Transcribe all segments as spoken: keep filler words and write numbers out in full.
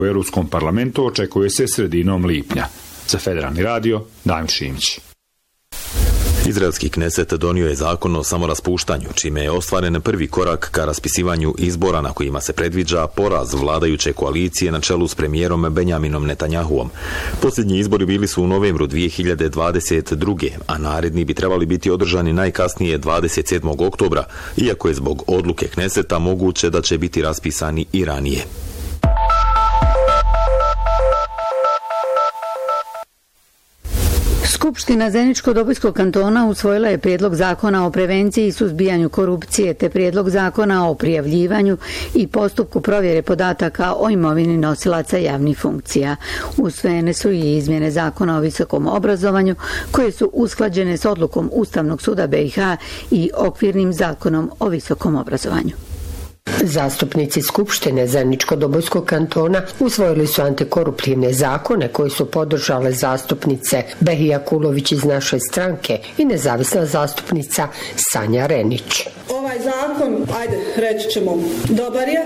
U Europskom parlamentu očekuje se sredinom lipnja. Za Federalni radio, Damir Šimić. Izraelski Kneset donio je zakon o samoraspuštanju, čime je ostvaren prvi korak ka raspisivanju izbora na kojima se predviđa poraz vladajuće koalicije na čelu s premijerom Benjaminom Netanjahuom. Posljednji izbori bili su u novembru dvije hiljade dvadeset druge. a naredni bi trebali biti održani najkasnije dvadeset sedmog oktobra, iako je zbog odluke Kneseta moguće da će biti raspisani i ranije. Skupština Zeničko-Dobojskog kantona usvojila je prijedlog zakona o prevenciji i suzbijanju korupcije te prijedlog zakona o prijavljivanju i postupku provjere podataka o imovini nosilaca javnih funkcija. Usvojene su i izmjene zakona o visokom obrazovanju koje su usklađene s odlukom Ustavnog suda B i H i okvirnim zakonom o visokom obrazovanju. Zastupnici Skupštine Zeničko-Dobojskog kantona usvojili su antikoruptivne zakone koji su podržale zastupnice Behija Kulović iz naše stranke i nezavisna zastupnica Sanja Renić. Ovaj zakon, ajde, reći ćemo, dobar je,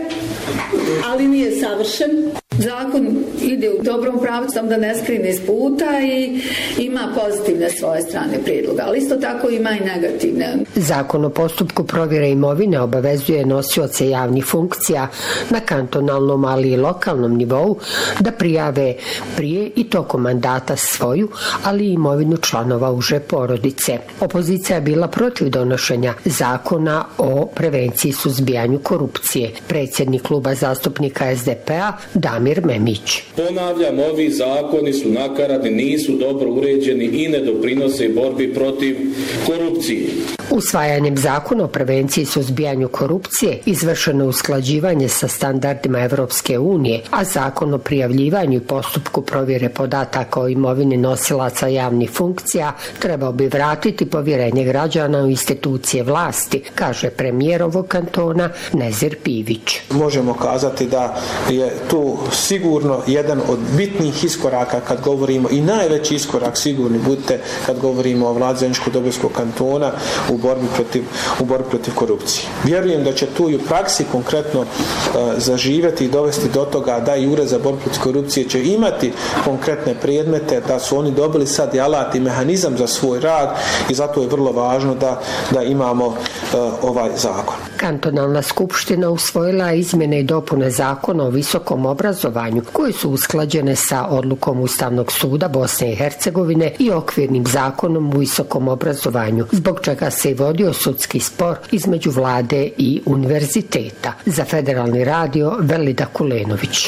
ali nije savršen. Zakon ide u dobrom pravcu, tam da ne skrine s puta i ima pozitivne svoje strane prijedloga, ali isto tako ima i negativne. Zakon o postupku provjere imovine obavezuje nosioce javnih funkcija na kantonalnom, ali i lokalnom nivou da prijave prije i tokom mandata svoju, ali i imovinu članova uže porodice. Opozicija je bila protiv donošenja zakona o prevenciji i suzbijanju korupcije. Predsjednik kluba zastupnika S D P-a Damir Memić. Ponavljam, ovi zakoni su nakaradni, nisu dobro uređeni i ne doprinose borbi protiv korupcije. Usvajanjem zakona o prevenciji i suzbijanju korupcije izvršeno usklađivanje sa standardima Evropske unije, a zakon o prijavljivanju i postupku provjere podataka o imovini nosilaca javnih funkcija trebao bi vratiti povjerenje građana u institucije vlasti, kaže premijer ovog kantona Nezir Pivić. Možemo kazati da je tu sigurno jedan od bitnih iskoraka kad govorimo i najveći iskorak sigurni budite kad govorimo o vladi Zeničko-Dobojskog kantona u borbi protiv, u borbi protiv korupcije. Vjerujem da će tu i u praksi konkretno uh, zaživjeti i dovesti do toga da i Ured za borbu protiv korupcije će imati konkretne predmete, da su oni dobili sad i alat i mehanizam za svoj rad i zato je vrlo važno da, da imamo uh, ovaj zakon. Kantonalna skupština usvojila izmjene i dopune zakona o visokom obrazovanju koje su usklađene sa odlukom Ustavnog suda Bosne i Hercegovine i okvirnim zakonom u visokom obrazovanju, zbog čega se i vodio sudski spor između vlade i univerziteta. Za Federalni radio Velida Kulenović.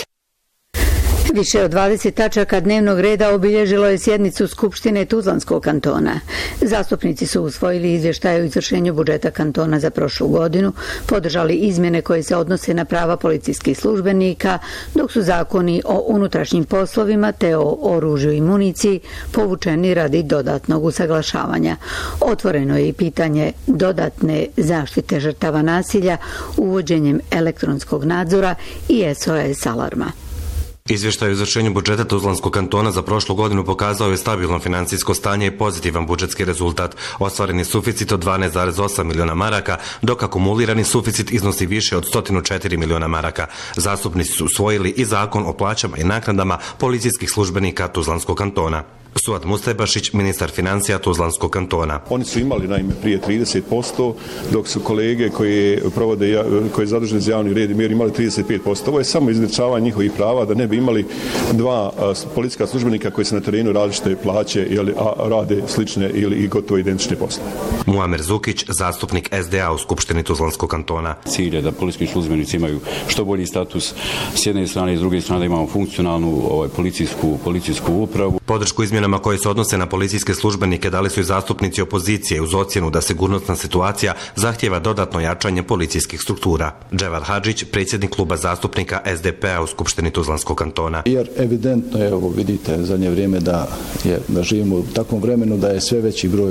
Više od dvadeset tačaka dnevnog reda obilježilo je sjednicu Skupštine Tuzlanskog kantona. Zastupnici su usvojili izvještaj o izvršenju budžeta kantona za prošlu godinu, podržali izmjene koje se odnose na prava policijskih službenika, dok su zakoni o unutrašnjim poslovima te o oružju i municiji povučeni radi dodatnog usaglašavanja. Otvoreno je i pitanje dodatne zaštite žrtava nasilja uvođenjem elektronskog nadzora i S O S alarma. Izvještaj o izvršenju budžeta Tuzlanskog kantona za prošlu godinu pokazao je stabilno financijsko stanje i pozitivan budžetski rezultat. Ostvareni suficit od dvanaest zarez osam miliona maraka, dok akumulirani suficit iznosi više od sto četiri miliona maraka. Zastupnici su usvojili i zakon o plaćama i naknadama policijskih službenika Tuzlanskog kantona. Suad Mustajbašić, ministar financija Tuzlanskog kantona. Oni su imali naime prije trideset posto, dok su kolege koji provode, koji zaduženi za javni red i mir imali trideset pet posto. Ovo je samo izjednačavanje njihovih prava da ne bi imali dva policijska službenika koji se na terenu različite plaće ili a rade slične ili i gotovo identične poslove. Muamer Zukić, zastupnik S D A u Skupštini Tuzlanskog kantona. Cilj je da policijski službenici imaju što bolji status s jedne strane i s druge strane da imamo funkcionalnu ovaj, policijsku, policijsku upravu. Podršku izmjenama koje se odnose na policijske službenike dali su i zastupnici opozicije uz ocjenu da sigurnosna situacija zahtjeva dodatno jačanje policijskih struktura. Dževal Hadžić, predsjednik kluba zastupnika S D P-a u Skupštini Tuzlanskog kantona. Jer evidentno je, evo vidite, zadnje vrijeme da, je, da živimo u takvom vremenu da je sve veći broj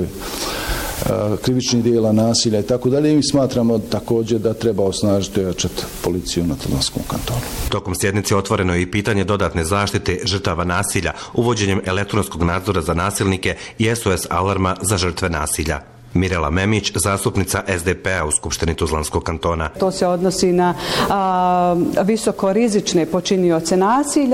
krivičnih dijela, nasilja i tako dalje. I mi smatramo također da treba osnažiti i ojačati policiju na Tuzlanskom kantonu. Tokom sjednice otvoreno je i pitanje dodatne zaštite žrtava nasilja, uvođenjem elektronskog nadzora za nasilnike i S O S alarma za žrtve nasilja. Mirela Memić, zastupnica S D P-a u Skupštini Tuzlanskog kantona. To se odnosi na a, visoko rizične počinioce nasilja.